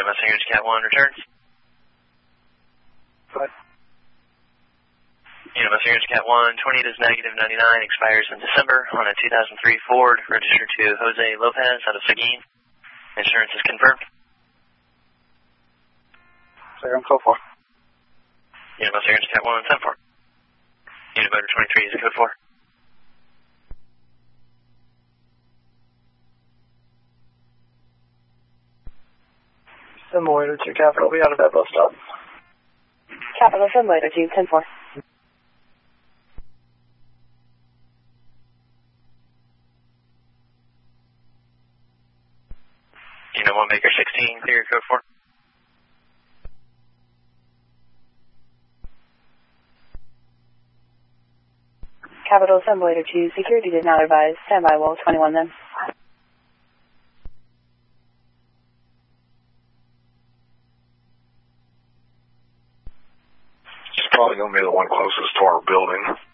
Messenger to Cat 1 returns. What? Messenger to Cat 1, 20 is -99, expires in December on a 2003 Ford, registered to Jose Lopez out of Seguin. Insurance is confirmed. Second, code 4. Messenger to Cat 1, 10-4. Motor 23 is code 4. Simulator to Capital, be out of that bus stop. Capital Simulator to 10-4. One Maker 16, clear code 4. Capital Simulator 2, security did not advise. Standby wall 21 then. It's probably going to be the one closest to our building.